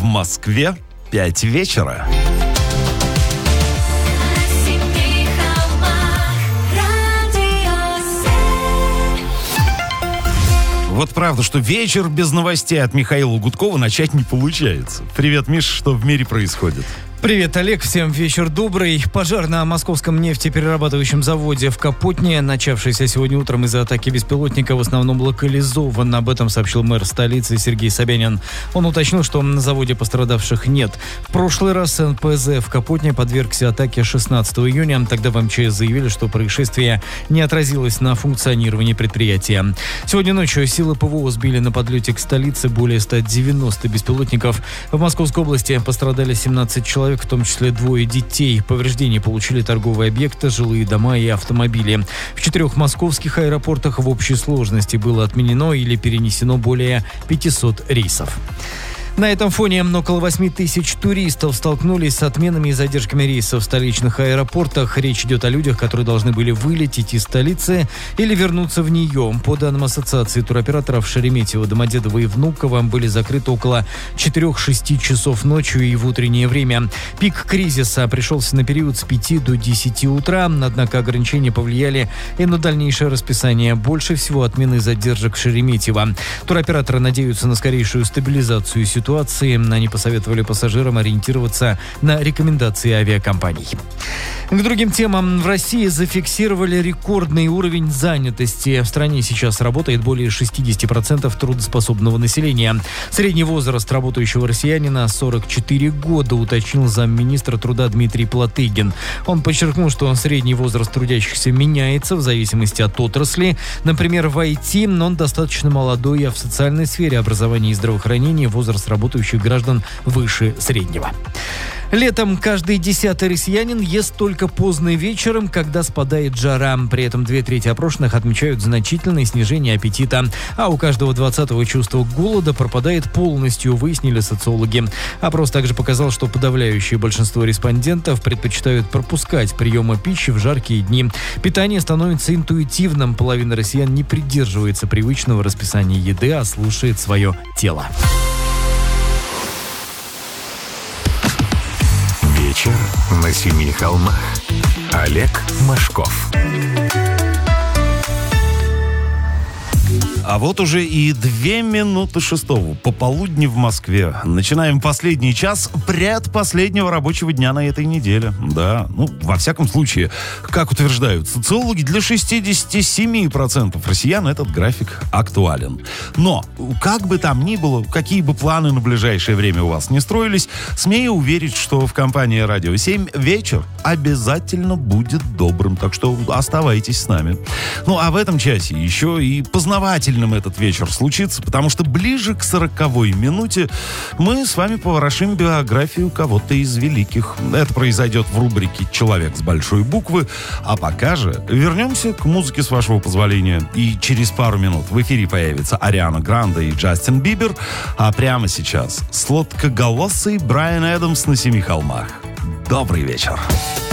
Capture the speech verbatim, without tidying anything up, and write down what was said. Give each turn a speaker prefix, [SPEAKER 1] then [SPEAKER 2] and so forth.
[SPEAKER 1] В Москве пять вечера. Вот правда, что вечер без новостей от Михаила Гудкова начать не получается. Привет, Миш, что в мире происходит?
[SPEAKER 2] Привет, Олег, всем вечер добрый. Пожар на московском нефтеперерабатывающем заводе в Капотне, начавшийся сегодня утром из-за атаки беспилотника, в основном локализован. Об этом сообщил мэр столицы Сергей Собянин. Он уточнил, что на заводе пострадавших нет. В прошлый раз эн пэ зэ в Капотне подвергся атаке шестнадцатого июня. Тогда в эм че эс заявили, что происшествие не отразилось на функционировании предприятия. Сегодня ночью силы пэ вэ о сбили на подлете к столице более ста девяноста беспилотников. В Московской области пострадали семнадцать человек, в том числе двое детей. Повреждения получили торговые объекты, жилые дома и автомобили. В четырех московских аэропортах в общей сложности было отменено или перенесено более пятисот рейсов. На этом фоне около восьми тысяч туристов столкнулись с отменами и задержками рейсов в столичных аэропортах. Речь идет о людях, которые должны были вылететь из столицы или вернуться в нее. По данным Ассоциации туроператоров, Шереметьево, Домодедово и Внуково были закрыты около четырех-шести часов ночью и в утреннее время. Пик кризиса пришелся на период с пяти до десяти утра, однако ограничения повлияли и на дальнейшее расписание. Больше всего отмены задержек в Шереметьево. Туроператоры надеются на скорейшую стабилизацию ситуации. ситуации. Они посоветовали пассажирам ориентироваться на рекомендации авиакомпаний. К другим темам. В России зафиксировали рекордный уровень занятости. В стране сейчас работает более шестьдесят процентов трудоспособного населения. Средний возраст работающего россиянина сорок четыре года, уточнил замминистра труда Дмитрий Платыгин. Он подчеркнул, что средний возраст трудящихся меняется в зависимости от отрасли. Например, в ай ти он достаточно молодой, а в социальной сфере образования и здравоохранения возраст работающих граждан выше среднего. Летом каждый десятый россиянин ест только поздно вечером, когда спадает жара. При этом две трети опрошенных отмечают значительное снижение аппетита. А у каждого двадцатого чувство голода пропадает полностью, выяснили социологи. Опрос также показал, что подавляющее большинство респондентов предпочитают пропускать приемы пищи в жаркие дни. Питание становится интуитивным. Половина россиян не придерживается привычного расписания еды, а слушает свое тело.
[SPEAKER 3] Вечер на семи холмах. Олег Машков.
[SPEAKER 1] А вот уже и две минуты шестого, пополудни в Москве. Начинаем последний час предпоследнего рабочего дня на этой неделе. Да, ну, во всяком случае, как утверждают социологи, для шестидесяти семи процентов россиян этот график актуален. Но, как бы там ни было, какие бы планы на ближайшее время у вас не строились, смею уверить, что в компании «Радио семь» вечер обязательно будет добрым. Так что оставайтесь с нами. Ну, а в этом часе еще и познавательный этот вечер случится, потому что ближе к сороковой минуте мы с вами поворошим биографию кого-то из великих. Это произойдет в рубрике «Человек с большой буквы», а пока же вернемся к музыке, с вашего позволения. И через пару минут в эфире появится Ариана Гранде и Джастин Бибер, а прямо сейчас сладкоголосый Брайан Эдамс на семи холмах. Добрый вечер.